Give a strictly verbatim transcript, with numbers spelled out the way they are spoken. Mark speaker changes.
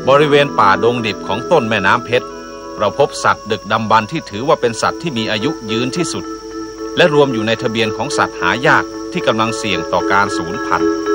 Speaker 1: บริเวณป่าดงดิบของต้นแม่น้ำเพชรเราพบสัตว์ดึกดำบรรพ์ที่ถือว่าเป็นสัตว์ที่มีอายุยืนที่สุดและรวมอยู่ในทะเบียนของสัตว์หายากที่กำลังเสี่ยงต่อการสูญพันธุ์